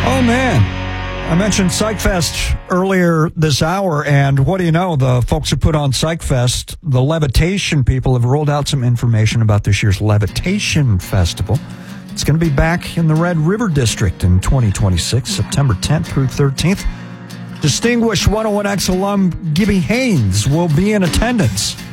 Oh, man. I mentioned PsychFest earlier this hour, and what do you know? The folks who put on PsychFest, the Levitation people, have rolled out some information about this year's Levitation Festival. It's going to be back in the Red River District in 2026, September 10th through 13th. Distinguished 101X alum Gibby Haynes will be in attendance.